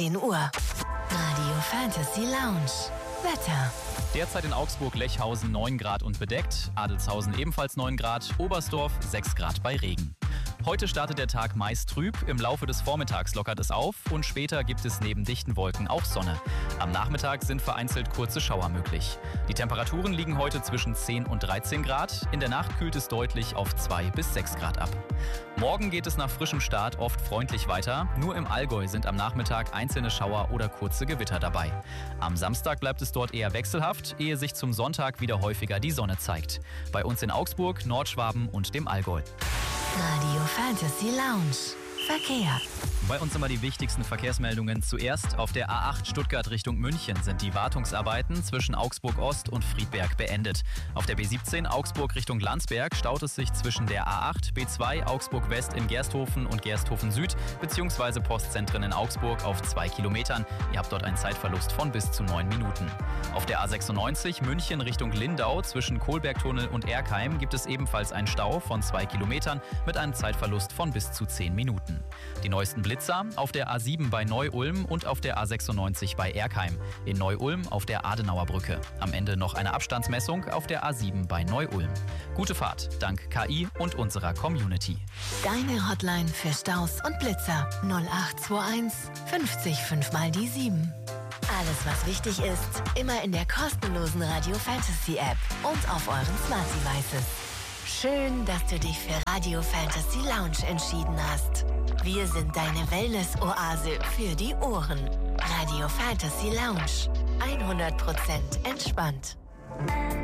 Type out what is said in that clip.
10 Uhr. Radio Fantasy Lounge. Wetter. Derzeit in Augsburg-Lechhausen 9 Grad und bedeckt, Adelzhausen ebenfalls 9 Grad, Oberstdorf 6 Grad bei Regen. Heute startet der Tag meist trüb, im Laufe des Vormittags lockert es auf und später gibt es neben dichten Wolken auch Sonne. Am Nachmittag sind vereinzelt kurze Schauer möglich. Die Temperaturen liegen heute zwischen 10 und 13 Grad, in der Nacht kühlt es deutlich auf 2 bis 6 Grad ab. Morgen geht es nach frischem Start oft freundlich weiter, nur im Allgäu sind am Nachmittag einzelne Schauer oder kurze Gewitter dabei. Am Samstag bleibt es dort eher wechselhaft, ehe sich zum Sonntag wieder häufiger die Sonne zeigt. Bei uns in Augsburg, Nordschwaben und dem Allgäu. Radio Fantasy Lounge. Verkehr. Bei uns immer die wichtigsten Verkehrsmeldungen. Zuerst auf der A8 Stuttgart Richtung München sind die Wartungsarbeiten zwischen Augsburg Ost und Friedberg beendet. Auf der B17 Augsburg Richtung Landsberg staut es sich zwischen der A8 B2 Augsburg West in Gersthofen und Gersthofen Süd bzw. Postzentren in Augsburg auf 2 Kilometern. Ihr habt dort einen Zeitverlust von bis zu 9 Minuten. Auf der A96 München Richtung Lindau zwischen Kohlbergtunnel und Erkheim gibt es ebenfalls einen Stau von 2 Kilometern mit einem Zeitverlust von bis zu 10 Minuten. Die neuesten Blitzer auf der A7 bei Neu-Ulm und auf der A96 bei Erkheim. In Neu-Ulm auf der Adenauer Brücke. Am Ende noch eine Abstandsmessung auf der A7 bei Neu-Ulm. Gute Fahrt, dank KI und unserer Community. Deine Hotline für Staus und Blitzer 0821 50 5 mal die 7. Alles, was wichtig ist, immer in der kostenlosen Radio Fantasy App und auf euren Smart Devices. Schön, dass du dich für Radio Fantasy Lounge entschieden hast. Wir sind deine Wellness-Oase für die Ohren. Radio Fantasy Lounge. 100% entspannt.